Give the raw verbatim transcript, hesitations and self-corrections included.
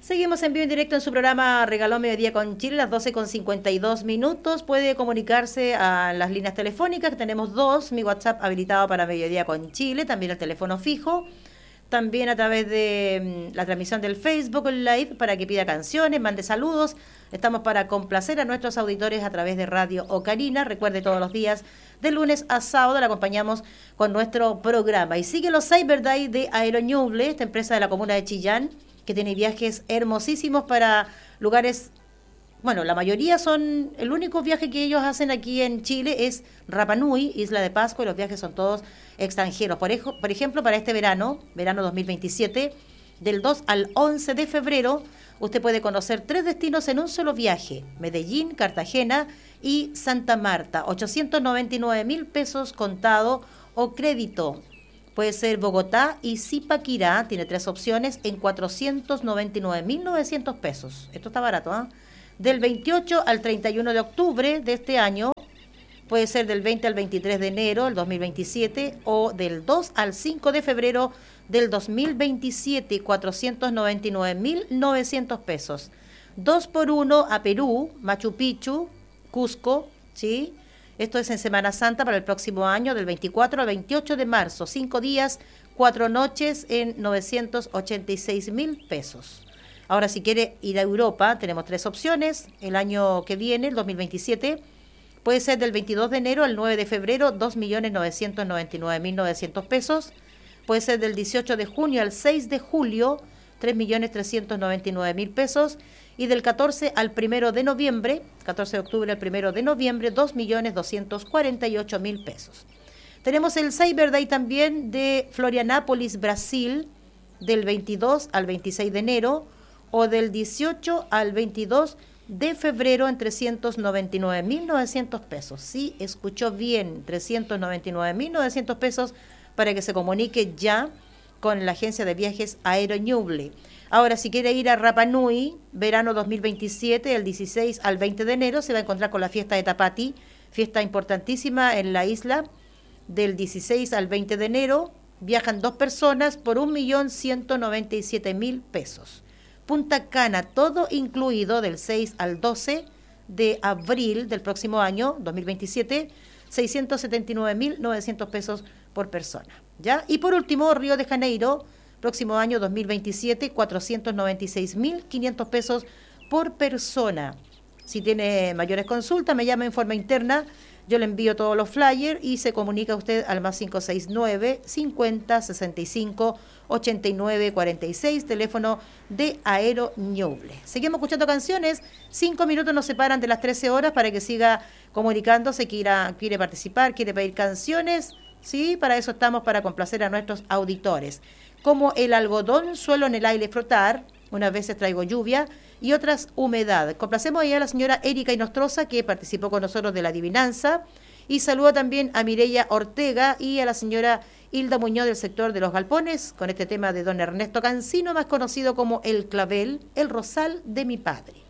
Seguimos en vivo en directo en su programa Regalón Mediodía con Chile, las doce con cincuenta y dos minutos. Puede comunicarse a las líneas telefónicas, que tenemos dos. Mi WhatsApp habilitado para Mediodía con Chile, también el teléfono fijo. También a través de la transmisión del Facebook Live para que pida canciones, mande saludos. Estamos para complacer a nuestros auditores a través de Radio Ocarina. Recuerde, todos los días, de lunes a sábado, la acompañamos con nuestro programa. Y sigue los Cyber Day de Aeroñuble, esta empresa de la comuna de Chillán, que tiene viajes hermosísimos para lugares, bueno, la mayoría son, el único viaje que ellos hacen aquí en Chile es Rapa Nui, Isla de Pascua, y los viajes son todos extranjeros. Por, ejo, por ejemplo, para este verano, verano dos mil veintisiete, del dos al once de febrero, usted puede conocer tres destinos en un solo viaje: Medellín, Cartagena y Santa Marta. ochocientos noventa y nueve mil pesos contado o crédito. Puede ser Bogotá y Zipaquirá, tiene tres opciones, en cuatrocientos noventa y nueve mil novecientos pesos. Esto está barato, ¿ah? ¿eh? Del veintiocho al treinta y uno de octubre de este año, puede ser del veinte al veintitrés de enero del dos mil veintisiete, o del dos al cinco de febrero del dos mil veintisiete, cuatrocientos noventa y nueve mil novecientos pesos. Dos por uno a Perú, Machu Picchu, Cusco, ¿sí? Esto es en Semana Santa para el próximo año, del veinticuatro al veintiocho de marzo. Cinco días, cuatro noches en novecientos ochenta y seis mil pesos. Ahora, si quiere ir a Europa, tenemos tres opciones. El año que viene, el dos mil veintisiete, puede ser del veintidós de enero al nueve de febrero, dos millones novecientos noventa y nueve mil novecientos pesos. Puede ser del dieciocho de junio al seis de julio, tres millones trescientos noventa y nueve mil pesos. Y del catorce al primero de noviembre, catorce de octubre al primero de noviembre, dos millones doscientos cuarenta y ocho mil pesos. Tenemos el Cyber Day también de Florianápolis, Brasil, del veintidós al veintiséis de enero, o del dieciocho al veintidós de febrero en trescientos noventa y nueve mil novecientos pesos. Sí, escuchó bien, trescientos noventa y nueve mil novecientos pesos, para que se comunique ya con la agencia de viajes Aeroñuble. Ahora, si quiere ir a Rapa Nui, verano dos mil veintisiete, del dieciséis al veinte de enero, se va a encontrar con la fiesta de Tapati, fiesta importantísima en la isla, del dieciséis al veinte de enero. Viajan dos personas por un millón ciento noventa y siete mil pesos. Punta Cana, todo incluido, del seis al doce de abril del próximo año, dos mil veintisiete, seiscientos setenta y nueve mil novecientos pesos por persona. ¿Ya? Y por último, Río de Janeiro, próximo año dos mil veintisiete, cuatrocientos noventa y seis mil quinientos pesos por persona. Si tiene mayores consultas, me llama en forma interna, yo le envío todos los flyers y se comunica usted al más cinco seis nueve, cincuenta, sesenta y cinco, ochenta y nueve, cuarenta y seis, teléfono de Aeroñuble. Seguimos escuchando canciones, cinco minutos nos separan de las trece horas para que siga comunicándose, quiera, quiere participar, quiere pedir canciones, sí, para eso estamos, para complacer a nuestros auditores. Como El algodón, Suelo en el aire flotar, unas veces traigo lluvia y otras humedad. Complacemos ahí a la señora Erika Inostroza, que participó con nosotros de la adivinanza, y saludo también a Mireya Ortega y a la señora Hilda Muñoz del sector de Los Galpones, con este tema de don Ernesto Cancino, más conocido como El clavel, el rosal de mi padre.